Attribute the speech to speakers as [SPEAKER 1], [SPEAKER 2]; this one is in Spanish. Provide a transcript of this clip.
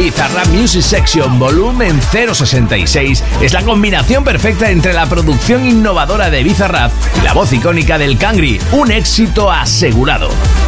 [SPEAKER 1] Bizarrap Music Section Volumen 066 es la combinación perfecta entre la producción innovadora de Bizarrap y la voz icónica del Cangri, un éxito asegurado.